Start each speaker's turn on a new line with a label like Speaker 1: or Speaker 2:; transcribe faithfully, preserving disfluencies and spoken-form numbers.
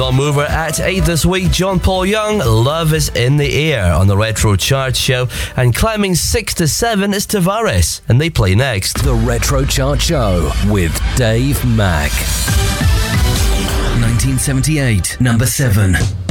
Speaker 1: Well, mover at eight this week, John Paul Young, Love is in the Air on the Retro Chart Show. And climbing six to seven is Tavares, and they play next.
Speaker 2: The Retro Chart Show with Dave Mack.
Speaker 3: nineteen seventy-eight, number seven.